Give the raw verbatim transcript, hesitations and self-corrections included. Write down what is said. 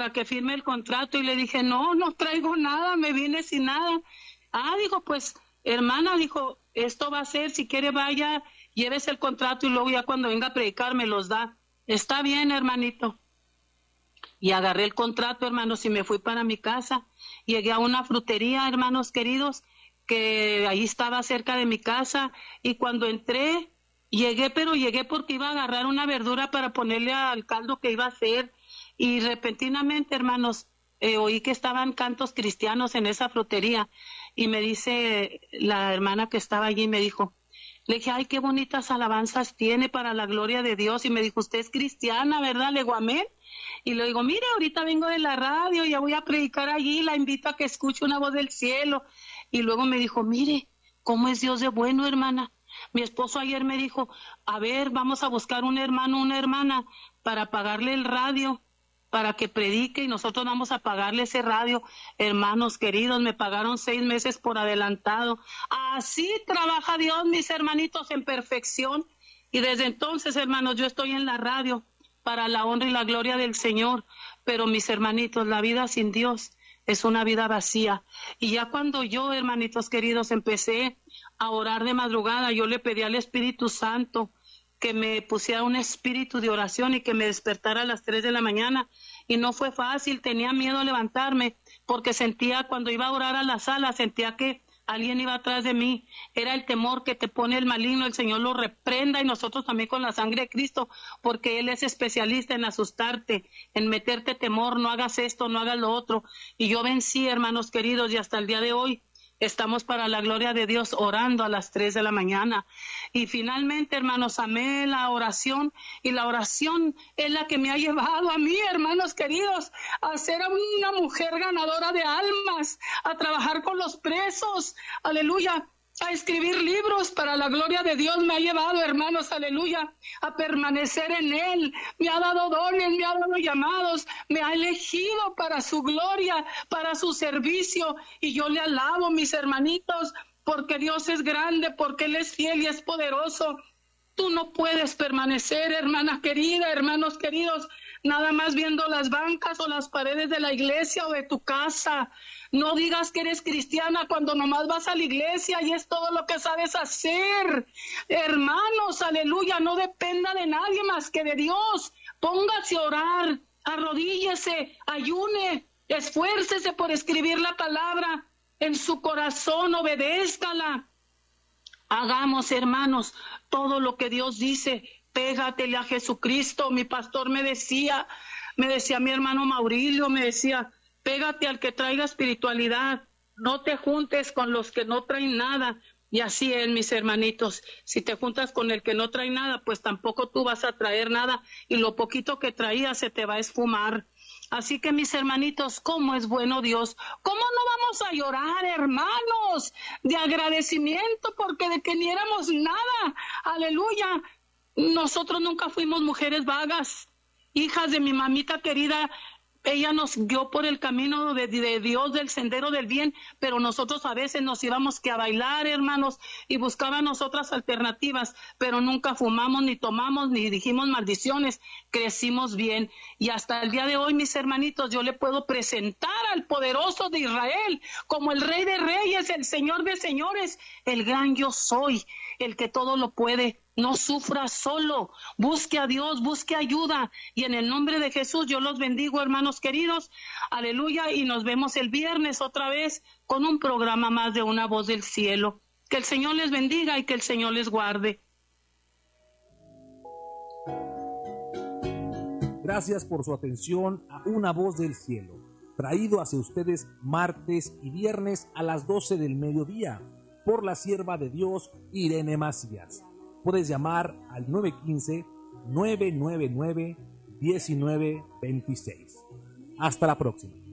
para que firme el contrato, y le dije, no, no traigo nada, me vine sin nada. Ah, dijo, pues, hermana, dijo, esto va a ser, si quiere vaya, llévese el contrato y luego ya cuando venga a predicar me los da. Está bien, hermanito. Y agarré el contrato, hermanos, y me fui para mi casa. Llegué a una frutería, hermanos queridos, que ahí estaba cerca de mi casa, y cuando entré, llegué, pero llegué porque iba a agarrar una verdura para ponerle al caldo que iba a hacer, y repentinamente, hermanos, eh, oí que estaban cantos cristianos en esa frutería, y me dice la hermana que estaba allí, me dijo, le dije, ay, qué bonitas alabanzas tiene para la gloria de Dios, y me dijo, usted es cristiana, ¿verdad? Le digo, amén. Y le digo, mire, ahorita vengo de la radio, ya voy a predicar allí, la invito a que escuche una voz del cielo. Y luego me dijo, mire, cómo es Dios de bueno, hermana. Mi esposo ayer me dijo, a ver, vamos a buscar un hermano, una hermana, para pagarle el radio, para que predique, y nosotros vamos a pagarle ese radio. Hermanos queridos, me pagaron seis meses por adelantado. Así trabaja Dios, mis hermanitos, en perfección. Y desde entonces, hermanos, yo estoy en la radio para la honra y la gloria del Señor. Pero, mis hermanitos, la vida sin Dios es una vida vacía. Y ya cuando yo, hermanitos queridos, empecé a orar de madrugada, yo le pedí al Espíritu Santo que me pusiera un espíritu de oración y que me despertara a las tres de la mañana. Y no fue fácil, tenía miedo a levantarme, porque sentía, cuando iba a orar a la sala, sentía que alguien iba atrás de mí. Era el temor que te pone el maligno, el Señor lo reprenda, y nosotros también con la sangre de Cristo, porque Él es especialista en asustarte, en meterte temor, no hagas esto, no hagas lo otro. Y yo vencí, hermanos queridos, y hasta el día de hoy estamos para la gloria de Dios orando a las tres de la mañana. Y finalmente, hermanos, amé la oración, y la oración es la que me ha llevado a mí, hermanos queridos, a ser una mujer ganadora de almas, a trabajar con los presos, aleluya, a escribir libros para la gloria de Dios. Me ha llevado, hermanos, aleluya, a permanecer en Él. Me ha dado dones, me ha dado llamados, me ha elegido para su gloria, para su servicio, y yo le alabo, mis hermanitos, porque Dios es grande, porque Él es fiel y es poderoso. Tú no puedes permanecer, hermana querida, hermanos queridos, nada más viendo las bancas o las paredes de la iglesia o de tu casa. No digas que eres cristiana cuando nomás vas a la iglesia y es todo lo que sabes hacer. Hermanos, aleluya, no dependa de nadie más que de Dios. Póngase a orar, arrodíllese, ayune, esfuércese por escribir la palabra en su corazón, obedézcala. Hagamos, hermanos, todo lo que Dios dice. Pégatele a Jesucristo. Mi pastor me decía, me decía mi hermano Maurilio, me decía, pégate al que traiga espiritualidad, no te juntes con los que no traen nada. Y así es, mis hermanitos, si te juntas con el que no trae nada, pues tampoco tú vas a traer nada, y lo poquito que traías se te va a esfumar. Así que, mis hermanitos, ¿cómo es bueno Dios? ¿Cómo no vamos a llorar, hermanos, de agradecimiento porque de que ni éramos nada? Aleluya. Nosotros nunca fuimos mujeres vagas, hijas de mi mamita querida. Ella nos guió por el camino de, de Dios, del sendero del bien, pero nosotros a veces nos íbamos que a bailar, hermanos, y buscábamos otras alternativas, pero nunca fumamos, ni tomamos, ni dijimos maldiciones. Crecimos bien, y hasta el día de hoy, mis hermanitos, yo le puedo presentar al poderoso de Israel como el Rey de Reyes, el Señor de Señores, el gran yo soy, el que todo lo puede. No sufra solo, busque a Dios, busque ayuda, y en el nombre de Jesús yo los bendigo, hermanos queridos, aleluya, y nos vemos el viernes otra vez con un programa más de Una Voz del Cielo. Que el Señor les bendiga y que el Señor les guarde. Gracias por su atención a Una Voz del Cielo, traído hacia ustedes martes y viernes a las doce del mediodía por la sierva de Dios Irene Macías. Puedes llamar al nueve uno cinco, nueve nueve nueve, uno nueve dos seis. Hasta la próxima.